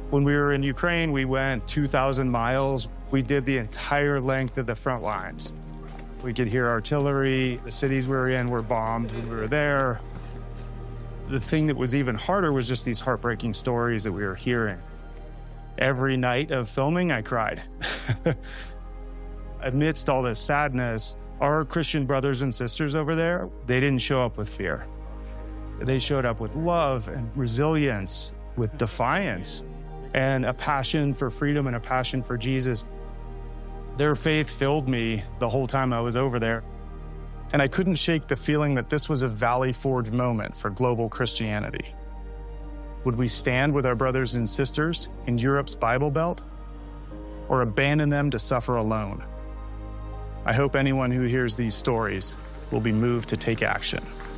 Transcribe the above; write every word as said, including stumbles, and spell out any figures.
When we were in Ukraine, we went two thousand miles. We did the entire length of the front lines. We could hear artillery. The cities we were in were bombed when we were there. The thing that was even harder was just these heartbreaking stories that we were hearing. Every night of filming, I cried. Amidst all this sadness, our Christian brothers and sisters over there, they didn't show up with fear. They showed up with love and resilience, with defiance, and a passion for freedom and a passion for Jesus. Their faith filled me the whole time I was over there. And I couldn't shake the feeling that this was a Valley Forge moment for global Christianity. Would we stand with our brothers and sisters in Europe's Bible Belt, or abandon them to suffer alone? I hope anyone who hears these stories will be moved to take action.